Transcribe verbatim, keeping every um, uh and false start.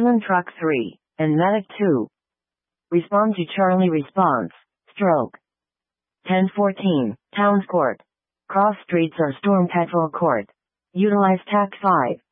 Ambulance Truck three, and Medic two. Respond to Charlie response, stroke. ten fourteen, Towns Court. Cross streets or Storm Petrol Court. Utilize T A C five.